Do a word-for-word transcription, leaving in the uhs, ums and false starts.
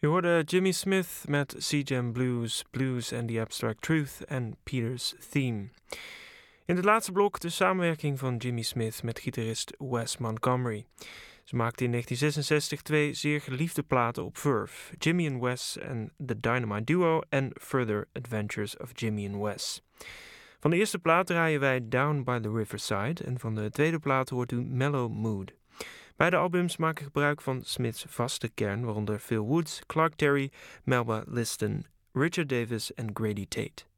Je hoorde Jimmy Smith met C-Jam Blues, Blues and the Abstract Truth en Peter's Theme. In het laatste blok de samenwerking van Jimmy Smith met gitarist Wes Montgomery. Ze maakten in negentien zesenzestig twee zeer geliefde platen op Verve, Jimmy and Wes en The Dynamite Duo en Further Adventures of Jimmy and Wes. Van de eerste plaat draaien wij Down by the Riverside en van de tweede plaat hoort u Mellow Mood. Beide albums maken gebruik van Smith's vaste kern, waaronder Phil Woods, Clark Terry, Melba Liston, Richard Davis en Grady Tate.